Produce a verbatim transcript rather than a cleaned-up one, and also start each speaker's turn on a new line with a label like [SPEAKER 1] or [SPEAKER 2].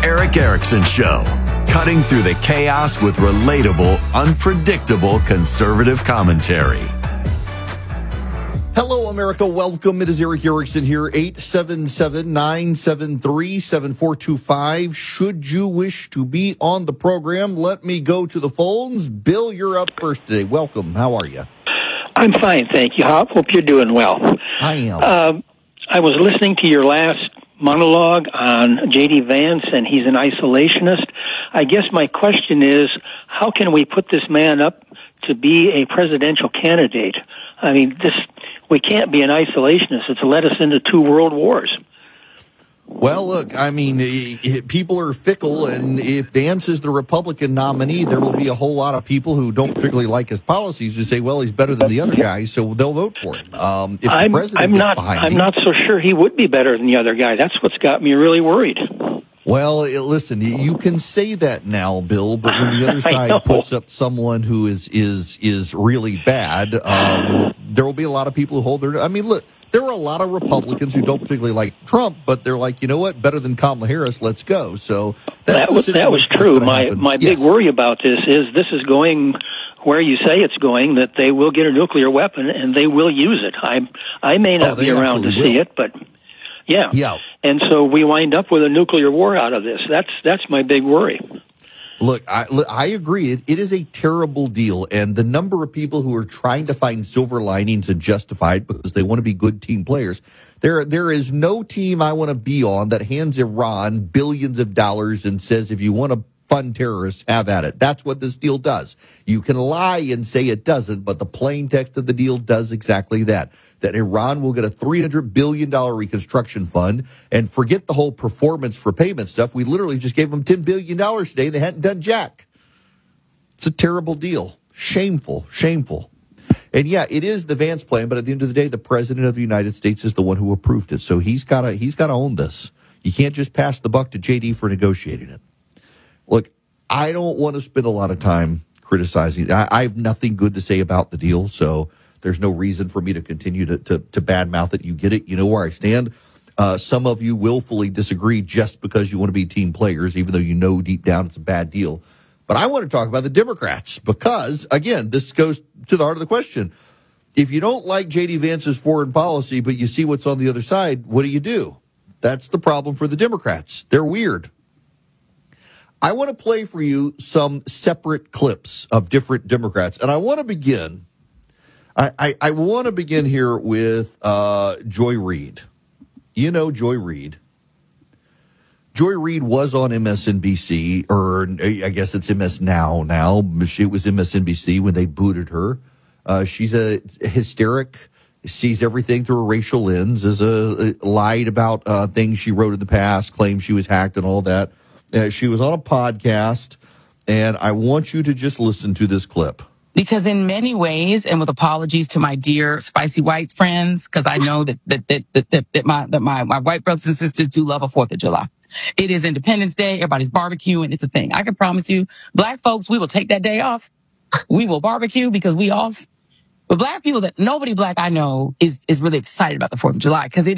[SPEAKER 1] Erick Erickson Show, cutting through the chaos with relatable, unpredictable conservative commentary.
[SPEAKER 2] Hello, America. Welcome. It is Erick Erickson here, eight seven seven, nine seven three, seven four two five. Should you wish to be on the program, let me go to the phones. Bill, you're up first today. Welcome. How are you?
[SPEAKER 3] I'm fine, thank you, Hop. Hope you're doing well.
[SPEAKER 2] I am.
[SPEAKER 3] Uh, I was listening to your last monologue on J D. Vance, and he's an isolationist. I guess my question is, how can we put this man up to be a presidential candidate? I mean, this we can't be an isolationist. It's led us into two world wars.
[SPEAKER 2] Well, look, I mean, people are fickle, and if Vance is the Republican nominee, there will be a whole lot of people who don't particularly like his policies who say, well, he's better than the other guys, so they'll vote for him. Um, if the
[SPEAKER 3] I'm,
[SPEAKER 2] president
[SPEAKER 3] I'm
[SPEAKER 2] gets
[SPEAKER 3] not.
[SPEAKER 2] behind
[SPEAKER 3] I'm
[SPEAKER 2] him,
[SPEAKER 3] not so sure he would be better than the other guy. That's what's got me really worried.
[SPEAKER 2] Well, listen, you can say that now, Bill, but when the other side puts up someone who is is is really bad, um, there will be a lot of people who hold their. I mean, look, there are a lot of Republicans who don't particularly like Trump, but they're like, you know what, better than Kamala Harris, let's go. So that's
[SPEAKER 3] that was that was true. My
[SPEAKER 2] happen.
[SPEAKER 3] my
[SPEAKER 2] yes.
[SPEAKER 3] big worry about this is this is going where you say it's going, that they will get a nuclear weapon and they will use it. I I may not
[SPEAKER 2] oh,
[SPEAKER 3] be around to
[SPEAKER 2] will.
[SPEAKER 3] see it, but yeah,
[SPEAKER 2] yeah.
[SPEAKER 3] And so we wind up with a nuclear war out of this. That's that's my big worry.
[SPEAKER 2] Look, I, look, I agree. It, it is a terrible deal, and the number of people who are trying to find silver linings and justify it because they want to be good team players. There, there is no team I want to be on that hands Iran billions of dollars and says, if you want to fund terrorists, have at it. That's what this deal does. You can lie and say it doesn't, but the plain text of the deal does exactly that. That Iran will get a three hundred billion dollars reconstruction fund, and forget the whole performance for payment stuff. We literally just gave them ten billion dollars today. They hadn't done jack. It's a terrible deal. Shameful, shameful. And yeah, it is the Vance plan, but at the end of the day, the president of the United States is the one who approved it. So he's got to he's got to own this. You can't just pass the buck to J D for negotiating it. Look, I don't want to spend a lot of time criticizing. I, I have nothing good to say about the deal, so there's no reason for me to continue to, to, to badmouth it. You get it. You know where I stand. Uh, some of you willfully disagree just because you want to be team players, even though you know deep down it's a bad deal. But I want to talk about the Democrats because, again, this goes to the heart of the question. If you don't like J D. Vance's foreign policy, but you see what's on the other side, what do you do? That's the problem for the Democrats. They're weird. I want to play for you some separate clips of different Democrats, and I want to begin I, I, I want to begin here with uh, Joy Reid. You know Joy Reid. Joy Reid was on M S N B C, or I guess it's M S Now now. She was M S N B C when they booted her. Uh, she's a hysteric, sees everything through a racial lens, is a, a lied about uh, things she wrote in the past, claimed she was hacked and all that. Uh, she was on a podcast, and I want you to just listen to this clip.
[SPEAKER 4] Because in many ways, and with apologies to my dear spicy white friends, because I know that that that that, that, that my that my, my white brothers and sisters do love a Fourth of July. It is Independence Day. Everybody's barbecuing. It's a thing. I can promise you, black folks, we will take that day off. We will barbecue because we off. But black people, that nobody black I know is is really excited about the Fourth of July because it